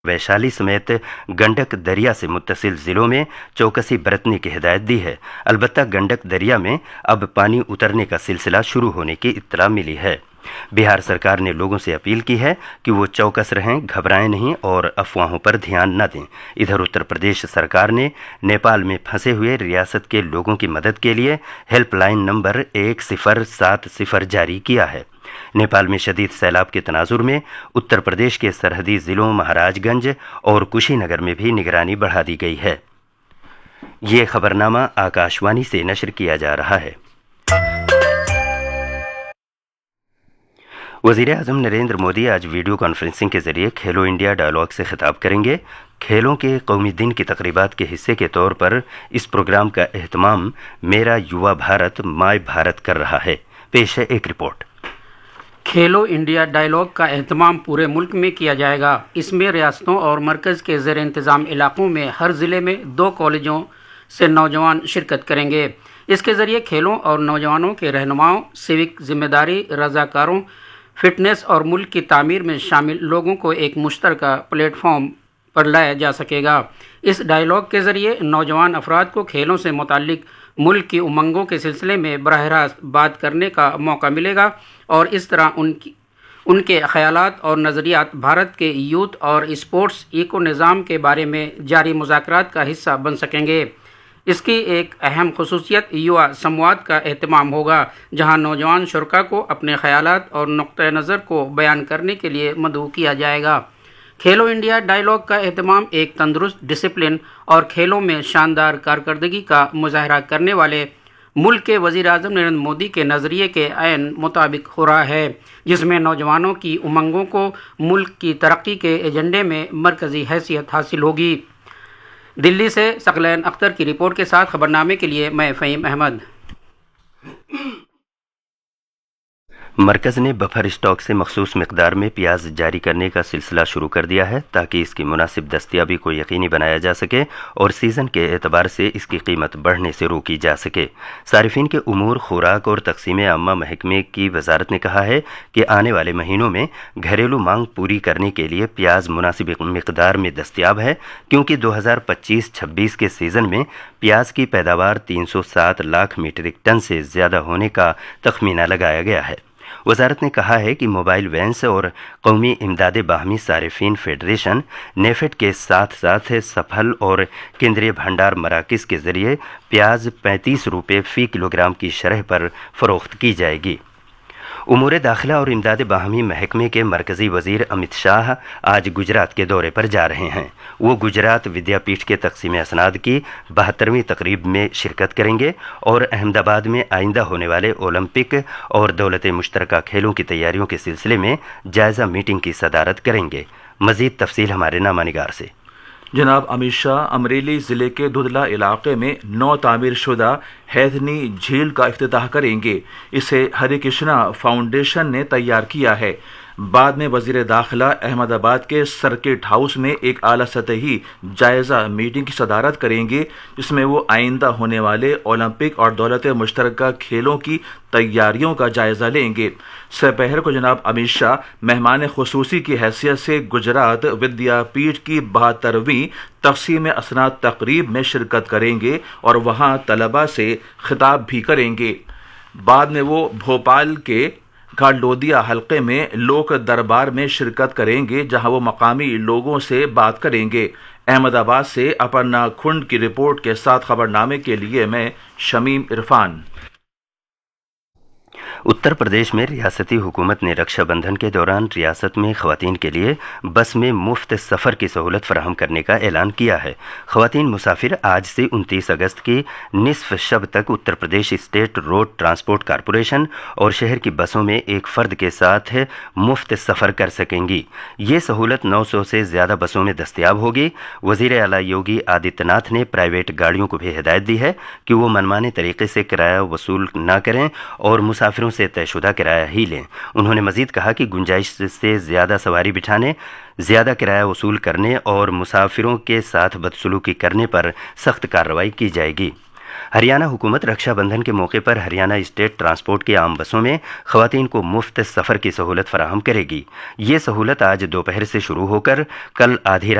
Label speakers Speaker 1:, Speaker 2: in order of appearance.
Speaker 1: वैशाली समेत गंडक दरिया से मुत्तसिल जिलों में चौकसी बरतने की हिदायत दी है। अलबत्ता गंडक दरिया में अब पानी उतरने का सिलसिला शुरू होने की इत्तला मिली है। बिहार सरकार ने लोगों से अपील की है कि वो चौकस रहें, घबराएं नहीं और अफवाहों पर ध्यान न दें। इधर उत्तर प्रदेश सरकार ने नेपाल में फंसे हुए रियासत के लोगों की मदद के लिए हेल्पलाइन नंबर 1070 जारी किया है। नेपाल में शदीद सैलाब के तनाजुर में उत्तर प्रदेश के सरहदी जिलों महाराजगंज और कुशीनगर में भी निगरानी बढ़ा दी गई है। ये खबरनामा आकाशवाणी से नशर किया जा रहा है। वज़ीर-ए-आज़म नरेंद्र मोदी आज वीडियो कॉन्फ्रेंसिंग के जरिए खेलो इंडिया डायलॉग से खिताब करेंगे। खेलों के कौमी दिन की तकरीबात के हिस्से के तौर पर इस प्रोग्राम का एहतमाम मेरा युवा भारत माय भारत कर रहा है। पेश है एक रिपोर्ट।
Speaker 2: खेलो इंडिया डायलॉग का एहतमाम पूरे मुल्क में किया जाएगा। इसमें रियासतों और मरकज़ के ज़ेर इंतज़ाम इलाकों में हर ज़िले में 2 कॉलेजों से नौजवान शिरकत करेंगे। इसके ज़रिए खेलों और नौजवानों के रहनुमाओं, सिविक जिम्मेदारी, रज़ाकारों, फिटनेस और मुल्क की तामीर में शामिल लोगों को एक मुश्तरका प्लेटफॉर्म पर लाया जा सकेगा। इस डायलॉग के ज़रिए नौजवान अफराद को खेलों से मुताल्लिक मुल्क की उमंगों के सिलसिले में बराह रास्त बात करने का मौका मिलेगा और इस तरह उनके ख़यालात और नज़रियात भारत के यूथ और स्पोर्ट्स इको निज़ाम के बारे में जारी मुज़ाकरात का हिस्सा बन सकेंगे। इसकी एक अहम खसूसियत युवा संवाद का एहतमाम होगा, जहां नौजवान शुरका को अपने ख़यालात और नुक्ता नज़र को बयान करने के लिए मदऊ किया जाएगा। खेलो इंडिया डायलॉग का एहतमाम एक तंदुरुस्त, डिसिप्लिन और खेलों में शानदार कारकर्दगी का मुजाहरा करने वाले मुल्क के वज़ीर-ए-आज़म नरेंद्र मोदी के नज़रिए के ऐन मुताबिक हो रहा है, जिसमें नौजवानों की उमंगों को मुल्क की तरक्की के एजेंडे में मरकज़ी हैसियत हासिल होगी। दिल्ली से सकलैन अख्तर की रिपोर्ट के साथ खबरनामे के लिए मैं फ़हीम अहमद।
Speaker 1: मरकज़ ने बफर स्टॉक से मखसूस मिकदार में प्याज जारी करने का सिलसिला शुरू कर दिया है ताकि इसकी मुनासिब दस्तियाबी को यकीनी बनाया जा सके और सीज़न के एतबार से इसकी कीमत बढ़ने से रोकी जा सके। सारिफिन के उमूर, खुराक और तकसीम आम्मा महकमे की वजारत ने कहा है कि आने वाले महीनों में घरेलू मांग पूरी करने के लिए प्याज मुनासिब मिकदार में दस्तियाब है, क्योंकि 2025-26 के सीज़न में प्याज की पैदावार 307 लाख मीट्रिक टन से ज़्यादा होने का तखमीना लगाया गया है। वजारत ने कहा है कि मोबाइल वैन्स और कौमी इमदाद बाहमी सारिफिन फेडरेशन नेफेड के साथ साथ सफल और केंद्रीय भंडार मराकिज़ के ज़रिए प्याज 35 रुपये फ़ी किलोग्राम की शरह पर फ़रोख्त की जाएगी। उमूर दाखिला और इमदाद बाहमी महकमे के मरकज़ी वज़ीर अमित शाह आज गुजरात के दौरे पर जा रहे हैं। वो गुजरात विद्यापीठ के तक़सीम असनाद की 72वीं तकरीब में शिरकत करेंगे और अहमदाबाद में आइंदा होने वाले ओलंपिक और दौलत मुश्तरका खेलों की तैयारियों के सिलसिले में जायज़ा मीटिंग की सदारत करेंगे। मज़ीद तफसील हमारे नामा निगार से।
Speaker 3: जनाब अमित शाह अमरेली ज़िले के दुधला इलाके में नौ तामीर शुदा हैदनी झील का इफ्तिताह करेंगे। इसे हरे कृष्णा फाउंडेशन ने तैयार किया है। बाद में वज़ीर दाखिला अहमदाबाद के सर्किट हाउस में एक आला सतही जायज़ा मीटिंग की सदारत करेंगे, जिसमें वो आइंदा होने वाले ओलंपिक और दौलत मुश्तरका खेलों की तैयारियों का जायज़ा लेंगे। सपहर को जनाब अमित शाह मेहमान खुसूसी की हैसियत से गुजरात विद्यापीठ की 72वीं तक़सीम असनाद तकरीब में शिरकत करेंगे और वहाँ तलबा से खिताब भी करेंगे। बाद में वो भोपाल के गालोदिया हल्के में लोक दरबार में शिरकत करेंगे, जहां वो मकामी लोगों से बात करेंगे। अहमदाबाद से अपर्णा खुंड की रिपोर्ट के साथ खबरनामे के लिए मैं शमीम इरफान।
Speaker 1: उत्तर प्रदेश में रियासती हुकूमत ने रक्षाबंधन के दौरान रियासत में ख़वातीन के लिए बस में मुफ्त सफ़र की सहूलत फराहम करने का ऐलान किया है। ख़वातीन मुसाफिर आज से 29 अगस्त की निसफ शब तक Uttar Pradesh state road transport corporation और शहर की बसों में एक फ़र्द के साथ मुफ्त सफ़र कर सकेंगी। ये सहूलत 900 से ज़्यादा बसों में दस्तयाब होगी। वज़ीर आला योगी आदित्यनाथ ने प्राइवेट गाड़ियों को भी हिदायत दी है कि वो मनमाने तरीके से किराया वसूल न करें और मुसाफिरों से तयशुदा किराया ही लें। उन्होंने मजीद कहा कि गुंजाइश से ज़्यादा सवारी बिठाने, ज़्यादा किराया वसूल करने और मुसाफिरों के साथ बदसलूकी करने पर सख्त कार्रवाई की जाएगी। ہریانہ حکومت رکشا بندھن کے موقع پر ہریانہ اسٹیٹ ٹرانسپورٹ کی عام بسوں میں خواتین کو مفت سفر کی سہولت فراہم کرے گی۔ یہ سہولت آج دوپہر سے شروع ہو کر کل آدھی